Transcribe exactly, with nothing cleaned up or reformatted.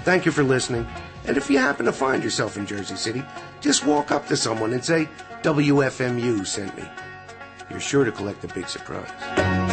Thank you for listening. And if you happen to find yourself in Jersey City, just walk up to someone and say, W F M U sent me. You're sure to collect a big surprise.